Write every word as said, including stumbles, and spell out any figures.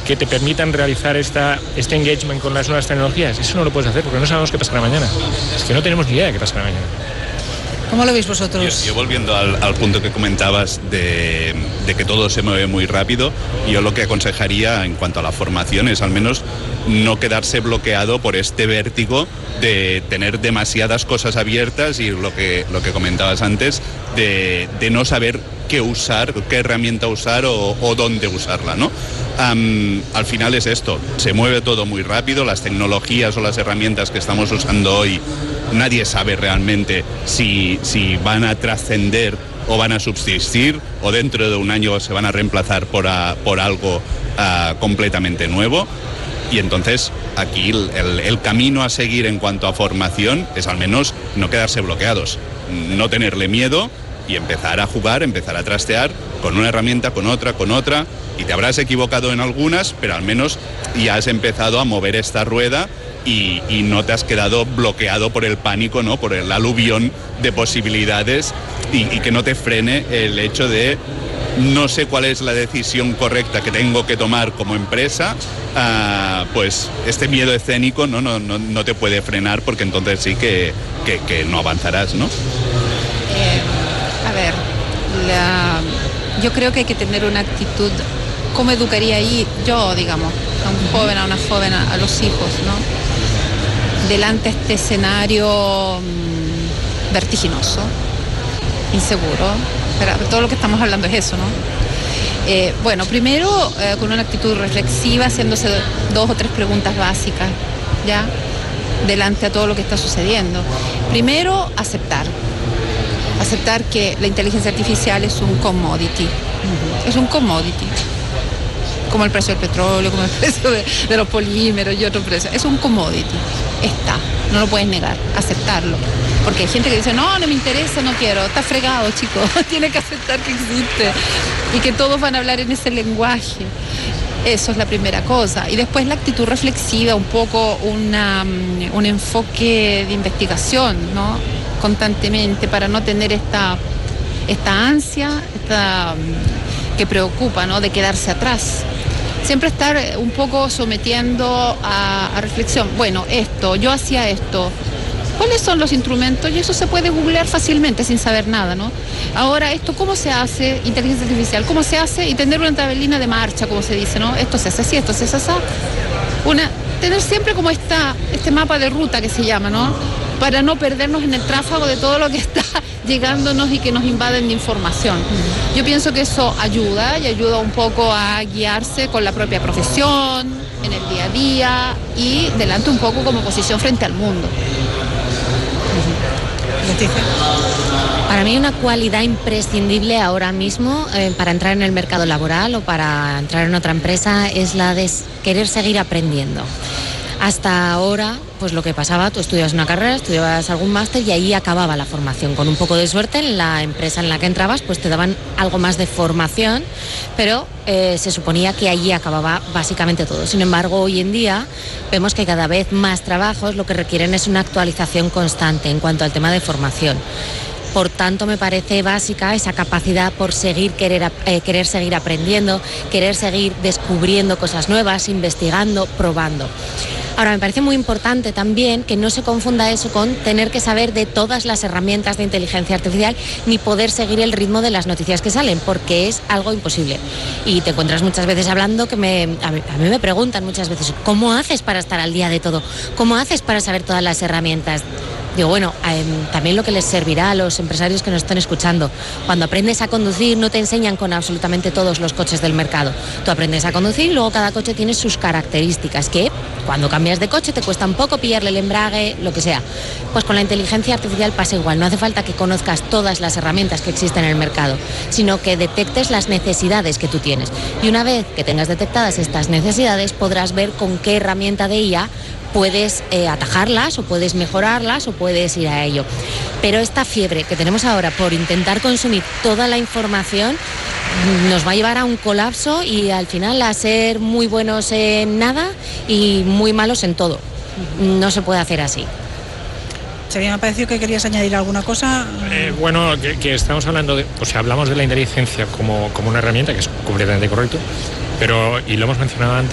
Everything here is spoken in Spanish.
que te permitan realizar esta, este engagement con las nuevas tecnologías. Eso no lo puedes hacer porque no sabemos qué pasará mañana. Es que no tenemos ni idea de qué pasará mañana. ¿Cómo lo veis vosotros? Yo, yo volviendo al, al punto que comentabas de, de que todo se mueve muy rápido, yo lo que aconsejaría en cuanto a la formación es al menos no quedarse bloqueado por este vértigo de tener demasiadas cosas abiertas y lo que, lo que comentabas antes, de, de no saber qué usar, qué herramienta usar o, o dónde usarla, ¿no? Um, al final es esto, se mueve todo muy rápido, las tecnologías o las herramientas que estamos usando hoy, nadie sabe realmente si, si van a trascender o van a subsistir o dentro de un año se van a reemplazar por, a, por algo uh, completamente nuevo. Y entonces aquí el, el, el camino a seguir en cuanto a formación es al menos no quedarse bloqueados, no tenerle miedo y empezar a jugar, empezar a trastear con una herramienta, con otra, con otra, y te habrás equivocado en algunas, pero al menos ya has empezado a mover esta rueda y, y no te has quedado bloqueado por el pánico, ¿no? Por el aluvión de posibilidades y, y que no te frene el hecho de no sé cuál es la decisión correcta que tengo que tomar como empresa, uh, pues este miedo escénico no, no, no, no te puede frenar porque entonces sí que, que, que no avanzarás, ¿no? Eh, a ver, la, yo creo que hay que tener una actitud. ¿Cómo educaría ahí yo, digamos, a un joven, a una joven, a, a los hijos, ¿no? Delante de este escenario mmm, vertiginoso, inseguro. Pero todo lo que estamos hablando es eso, ¿no? Eh, bueno, primero eh, con una actitud reflexiva, haciéndose dos o tres preguntas básicas, ¿ya? Delante a todo lo que está sucediendo. Primero, aceptar. Aceptar que la inteligencia artificial es un commodity. Uh-huh. Es un commodity. Como el precio del petróleo, como el precio de, de los polímeros y otros precios. Es un commodity. Está. No lo puedes negar. Aceptarlo. Porque hay gente que dice, no, no me interesa, no quiero. Está fregado, chicos. Tiene que aceptar que existe. Y que todos van a hablar en ese lenguaje. Eso es la primera cosa. Y después la actitud reflexiva, un poco una, un enfoque de investigación, ¿no? Constantemente, para no tener esta, esta ansia, esta, que preocupa, ¿no? De quedarse atrás. Siempre estar un poco sometiendo a, a reflexión. Bueno, esto, yo hacía esto. ¿Cuáles son los instrumentos? Y eso se puede googlear fácilmente sin saber nada, ¿no? Ahora, esto, ¿cómo se hace? Inteligencia artificial, ¿cómo se hace? Y tener una tabelina de marcha, como se dice, ¿no? Esto se hace así, esto se hace así. Una, tener siempre como esta, este mapa de ruta que se llama, ¿no? Para no perdernos en el tráfago de todo lo que está llegándonos y que nos invaden de información. Yo pienso que eso ayuda y ayuda un poco a guiarse con la propia profesión, en el día a día y delante un poco como posición frente al mundo. Para mí una cualidad imprescindible ahora mismo eh, para entrar en el mercado laboral o para entrar en otra empresa es la de querer seguir aprendiendo. Hasta ahora, pues lo que pasaba, tú estudiabas una carrera, estudiabas algún máster y ahí acababa la formación. Con un poco de suerte, en la empresa en la que entrabas, pues te daban algo más de formación, pero eh, se suponía que allí acababa básicamente todo. Sin embargo, hoy en día vemos que cada vez más trabajos lo que requieren es una actualización constante en cuanto al tema de formación. Por tanto, me parece básica esa capacidad por seguir querer, eh, querer seguir aprendiendo, querer seguir descubriendo cosas nuevas, investigando, probando. Ahora, me parece muy importante también que no se confunda eso con tener que saber de todas las herramientas de inteligencia artificial ni poder seguir el ritmo de las noticias que salen, porque es algo imposible. Y te encuentras muchas veces hablando que me, a mí, a mí me preguntan muchas veces, ¿cómo haces para estar al día de todo? ¿Cómo haces para saber todas las herramientas? Digo, bueno, eh, también lo que les servirá a los empresarios que nos están escuchando. Cuando aprendes a conducir no te enseñan con absolutamente todos los coches del mercado. Tú aprendes a conducir y luego cada coche tiene sus características, que cuando cambias de coche te cuesta un poco pillarle el embrague, lo que sea. Pues con la inteligencia artificial pasa igual. No hace falta que conozcas todas las herramientas que existen en el mercado, sino que detectes las necesidades que tú tienes. Y una vez que tengas detectadas estas necesidades, podrás ver con qué herramienta de I A puedes eh, atajarlas o puedes mejorarlas o puedes ir a ello. Pero esta fiebre que tenemos ahora por intentar consumir toda la información nos va a llevar a un colapso y al final a ser muy buenos en nada y muy malos en todo. No se puede hacer así. Xavier, me ha parecido que querías añadir alguna cosa. Eh, bueno, que, que estamos hablando de, o sea, hablamos de la inteligencia como, como una herramienta, que es completamente correcto, pero, y lo hemos mencionado antes,